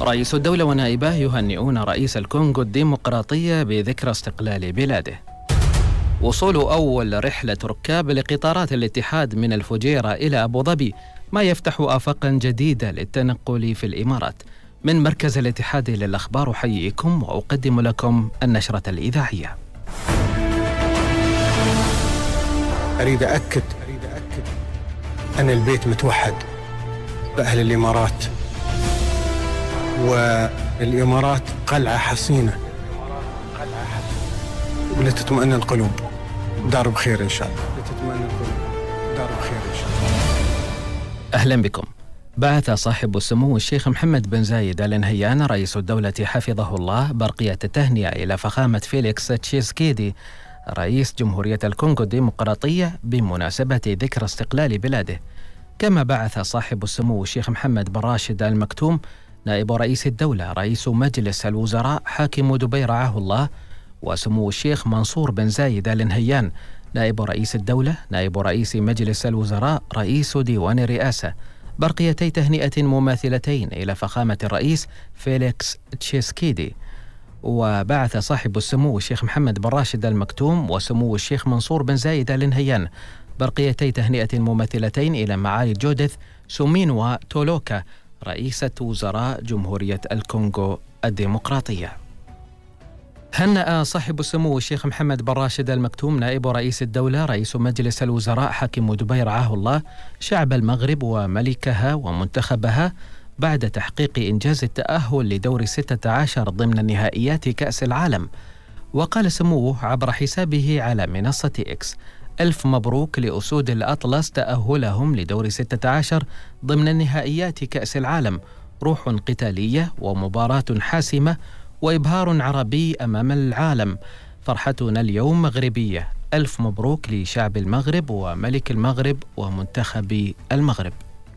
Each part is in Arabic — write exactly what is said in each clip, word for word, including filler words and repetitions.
رئيس الدولة ونائبه يهنئون رئيس الكونغو الديمقراطية بذكرى استقلال بلاده. وصول أول رحلة ركاب لقطارات الاتحاد من الفجيرة إلى أبو ظبي ما يفتح آفاقا جديدة للتنقل في الإمارات. من مركز الاتحاد للأخبار أحييكم وأقدم لكم النشرة الإذاعية. أريد أكد أن البيت متوحد بأهل الإمارات، والإمارات قلعة حصينة ولتطمئن القلوب. دار بخير إن شاء الله. لتطمئن القلوب. دار بخير إن شاء الله. أهلا بكم. بعث صاحب السمو الشيخ محمد بن زايد آل نهيان رئيس الدولة حفظه الله برقية التهنئة إلى فخامة فيليكس تشيسكيدي رئيس جمهورية الكونغو الديمقراطية بمناسبة ذكرى استقلال بلاده. كما بعث صاحب السمو الشيخ محمد بن راشد آل مكتوم نائب رئيس الدولة رئيس مجلس الوزراء حاكم دبي رعاه الله، وسمو الشيخ منصور بن زايد آل نهيان نائب رئيس الدولة نائب رئيس مجلس الوزراء رئيس ديوان الرئاسة برقيتي تهنئة مماثلتين إلى فخامة الرئيس فيليكس تشيسكيدي. وبعث صاحب السمو الشيخ محمد بن راشد آل مكتوم وسمو الشيخ منصور بن زايد آل نهيان برقيتي تهنئة مماثلتين إلى معالي جوديث سومينوا تولوكا رئيسة وزراء جمهورية الكونغو الديمقراطية. هنأ صاحب السمو الشيخ محمد بن راشد آل مكتوم نائب رئيس الدولة رئيس مجلس الوزراء حاكم دبي رعاه الله شعب المغرب وملكها ومنتخبها بعد تحقيق إنجاز التأهل لدور ستة عشر ضمن نهائيات كأس العالم. وقال سموه عبر حسابه على منصة إكس: ألف مبروك لأسود الأطلس تأهلهم لدور ستة عشر ضمن نهائيات كأس العالم، روح قتالية ومباراة حاسمة وإبهار عربي أمام العالم. فرحتنا اليوم مغربية، ألف مبروك لشعب المغرب وملك المغرب ومنتخب المغرب.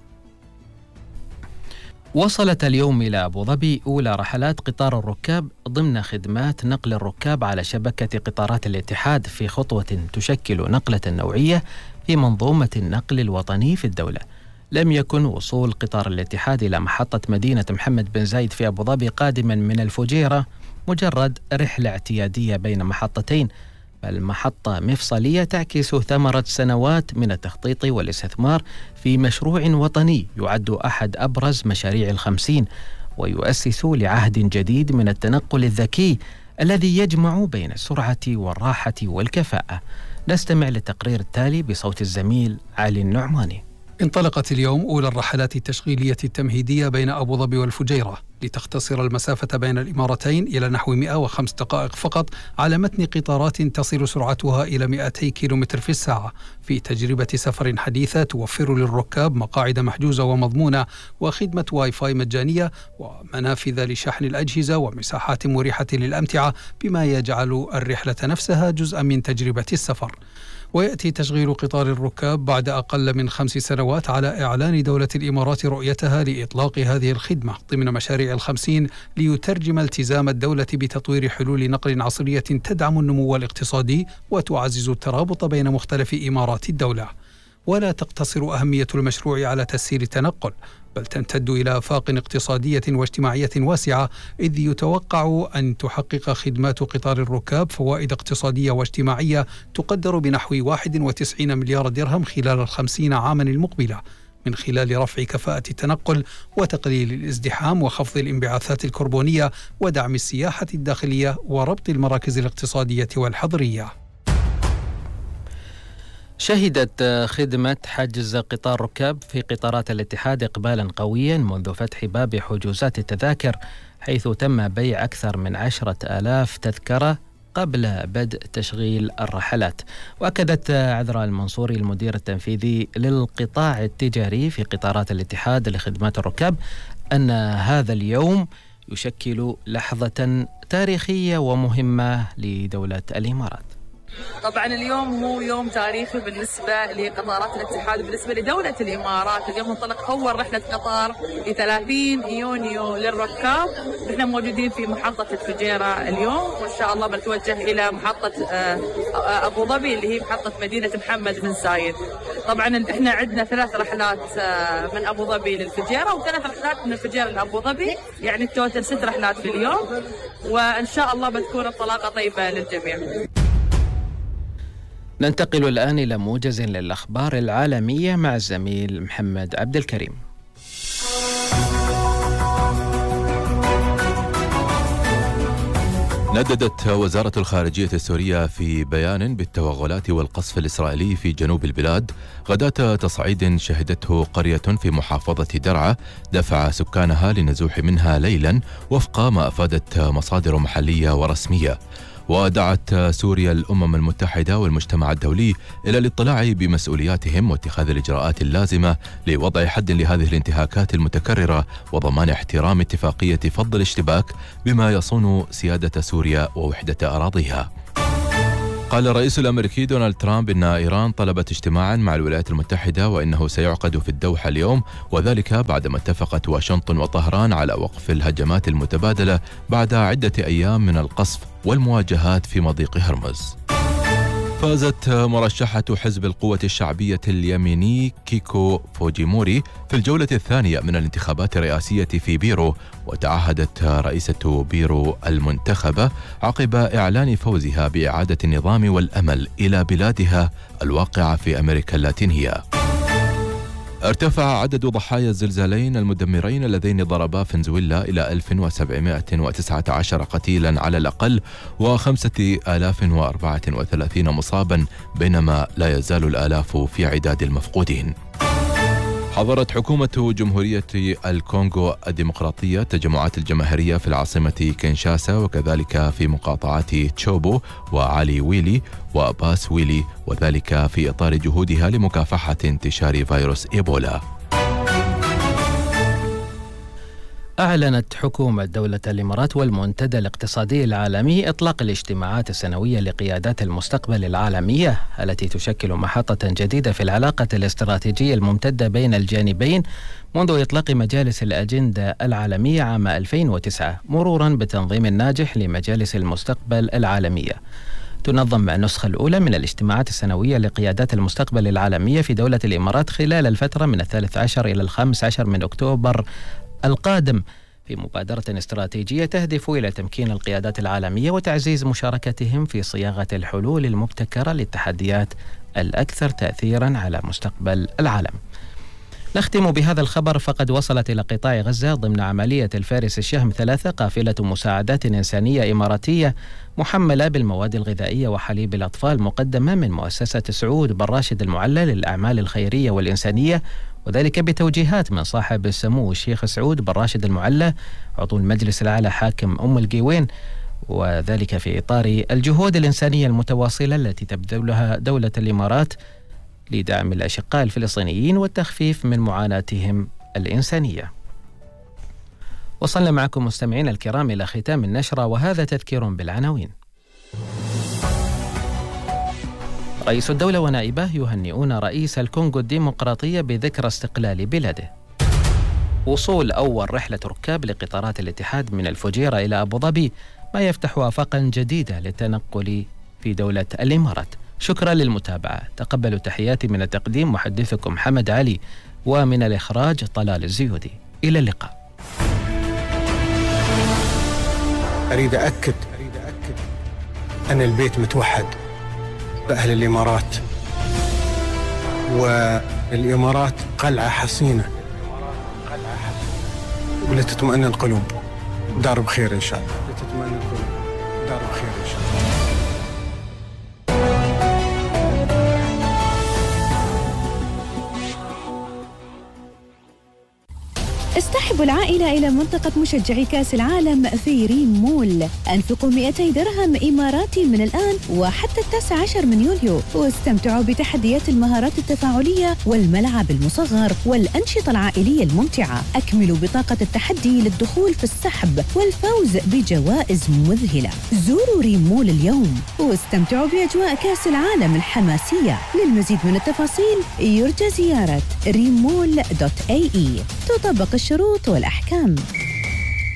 وصلت اليوم إلى أبو ظبي أولى رحلات قطار الركاب ضمن خدمات نقل الركاب على شبكة قطارات الاتحاد في خطوة تشكل نقلة نوعية في منظومة النقل الوطني في الدولة. لم يكن وصول قطار الاتحاد إلى محطة مدينة محمد بن زايد في أبو ظبي قادما من الفجيرة مجرد رحلة اعتيادية بين محطتين، بل محطة مفصلية تعكس ثمرة سنوات من التخطيط والاستثمار في مشروع وطني يعد أحد أبرز مشاريع الخمسين، ويؤسس لعهد جديد من التنقل الذكي الذي يجمع بين السرعة والراحة والكفاءة. نستمع للتقرير التالي بصوت الزميل علي النعماني. انطلقت اليوم أولى الرحلات التشغيلية التمهيدية بين أبو ظبي والفجيرة لتختصر المسافة بين الإمارتين إلى نحو مئة وخمس دقائق فقط على متن قطارات تصل سرعتها إلى مئتي كيلومتر في الساعة، في تجربة سفر حديثة توفر للركاب مقاعد محجوزة ومضمونة وخدمة واي فاي مجانية ومنافذ لشحن الأجهزة ومساحات مريحة للأمتعة، بما يجعل الرحلة نفسها جزءا من تجربة السفر. ويأتي تشغيل قطار الركاب بعد أقل من خمس سنوات على إعلان دولة الإمارات رؤيتها لإطلاق هذه الخدمة ضمن مشاريع الخمسين، ليترجم التزام الدولة بتطوير حلول نقل عصرية تدعم النمو الاقتصادي وتعزز الترابط بين مختلف إمارات الدولة. ولا تقتصر أهمية المشروع على تسهيل التنقل، بل تمتد إلى آفاق اقتصادية واجتماعية واسعة، إذ يتوقع أن تحقق خدمات قطار الركاب فوائد اقتصادية واجتماعية تقدر بنحو واحد وتسعين مليار درهم خلال الخمسين عاما المقبلة، من خلال رفع كفاءة التنقل وتقليل الازدحام وخفض الانبعاثات الكربونية ودعم السياحة الداخلية وربط المراكز الاقتصادية والحضرية. شهدت خدمة حجز قطار ركاب في قطارات الاتحاد إقبالا قويا منذ فتح باب حجوزات التذاكر، حيث تم بيع أكثر من عشرة آلاف تذكرة قبل بدء تشغيل الرحلات. وأكدت عذراء المنصوري المدير التنفيذي للقطاع التجاري في قطارات الاتحاد لخدمات الركاب أن هذا اليوم يشكل لحظة تاريخية ومهمة لدولة الإمارات. طبعا اليوم هو يوم تاريخي بالنسبة لقطارات الاتحاد وبالنسبة لدولة الإمارات. اليوم انطلق أول رحلة قطار ل ثلاثين يونيو للركاب. احنا موجودين في محطة الفجيرة اليوم، وإن شاء الله بنتوجه إلى محطة أبو ظبي اللي هي محطة مدينة محمد بن زايد. طبعا احنا عندنا ثلاث رحلات من أبو ظبي للفجيرة وثلاث رحلات من الفجيرة لأبو ظبي، يعني التوتل ست رحلات في اليوم، وإن شاء الله بتكون انطلاقة طيبة للجميع. ننتقل الآن إلى موجز للأخبار العالمية مع الزميل محمد عبد الكريم. نددت وزارة الخارجية السورية في بيان بالتوغلات والقصف الإسرائيلي في جنوب البلاد غداة تصعيد شهدته قرية في محافظة درعا دفع سكانها للنزوح منها ليلا وفق ما أفادت مصادر محلية ورسمية. ودعت سوريا الأمم المتحدة والمجتمع الدولي إلى الاطلاع بمسؤولياتهم واتخاذ الإجراءات اللازمة لوضع حد لهذه الانتهاكات المتكررة وضمان احترام اتفاقية فض الاشتباك بما يصون سيادة سوريا ووحدة أراضيها. قال الرئيس الأمريكي دونالد ترامب إن إيران طلبت اجتماعا مع الولايات المتحدة وإنه سيعقد في الدوحة اليوم، وذلك بعدما اتفقت واشنطن وطهران على وقف الهجمات المتبادلة بعد عدة أيام من القصف والمواجهات في مضيق هرمز. فازت مرشحة حزب القوة الشعبية اليميني كيكو فوجيموري في الجولة الثانية من الانتخابات الرئاسية في بيرو، وتعهدت رئيسة بيرو المنتخبة عقب إعلان فوزها بإعادة النظام والأمل إلى بلادها الواقعة في أمريكا اللاتينية. ارتفع عدد ضحايا الزلزالين المدمرين اللذين ضربا فنزويلا إلى ألف وسبعمائة وتسعة عشر قتيلا على الأقل وخمسة آلاف وأربعة وثلاثين مصابا، بينما لا يزال الآلاف في عداد المفقودين. حظرت حكومة جمهورية الكونغو الديمقراطية التجمعات الجماهيرية في العاصمة كينشاسا وكذلك في مقاطعات تشوبو وعلي ويلي وباس ويلي، وذلك في إطار جهودها لمكافحة انتشار فيروس إيبولا. أعلنت حكومة دولة الإمارات والمنتدى الاقتصادي العالمي إطلاق الاجتماعات السنوية لقيادات المستقبل العالمية التي تشكل محطة جديدة في العلاقة الاستراتيجية الممتدة بين الجانبين منذ إطلاق مجالس الأجندة العالمية عام ألفين وتسعة، مرورا بالتنظيم الناجح لمجالس المستقبل العالمية. تنظم النسخة الأولى من الاجتماعات السنوية لقيادات المستقبل العالمية في دولة الإمارات خلال الفترة من الثالث عشر إلى الخامس عشر من أكتوبر القادم، في مبادرة استراتيجية تهدف إلى تمكين القيادات العالمية وتعزيز مشاركتهم في صياغة الحلول المبتكرة للتحديات الأكثر تأثيرا على مستقبل العالم. نختم بهذا الخبر. فقد وصلت إلى قطاع غزة ضمن عملية الفارس الشهم ثلاثة قافلة مساعدات إنسانية إماراتية محملة بالمواد الغذائية وحليب الأطفال مقدمة من مؤسسة سعود بن راشد المعلى للأعمال الخيرية والإنسانية، وذلك بتوجيهات من صاحب السمو الشيخ سعود بن راشد المعلى عضو المجلس الأعلى حاكم أم القوين، وذلك في إطار الجهود الإنسانية المتواصلة التي تبذلها دولة الإمارات لدعم الأشقاء الفلسطينيين والتخفيف من معاناتهم الإنسانية. وصلنا معكم مستمعين الكرام إلى ختام النشرة، وهذا تذكير بالعناوين. رئيس الدولة ونائبه يهنئون رئيس الكونغو الديمقراطية بذكرى استقلال بلاده. وصول أول رحلة ركاب لقطارات الاتحاد من الفجيرة إلى أبو ظبي ما يفتح آفاقا جديدة للتنقل في دولة الإمارات. شكرا للمتابعة، تقبلوا تحياتي من التقديم محدثكم محمد علي، ومن الإخراج طلال الزيودي. إلى اللقاء. أريد أكد أن البيت متوحد بأهل الإمارات، والإمارات قلعة حصينة ولتطمئن القلوب، دار بخير إن شاء الله. لتطمئن القلوب، دار بخير إن شاء الله. اصطحبوا العائلة إلى منطقة مشجعي كأس العالم في ريم مول. أنفقوا مئتي درهم إماراتي من الآن وحتى التاسع عشر من يوليو، واستمتعوا بتحديات المهارات التفاعلية والملعب المصغر والأنشطة العائلية الممتعة. أكملوا بطاقة التحدي للدخول في السحب والفوز بجوائز مذهلة. زوروا ريم مول اليوم واستمتعوا بأجواء كأس العالم الحماسية. للمزيد من التفاصيل يرجى زيارة ريم مول دوت اي اي. تطبق الشروط والأحكام.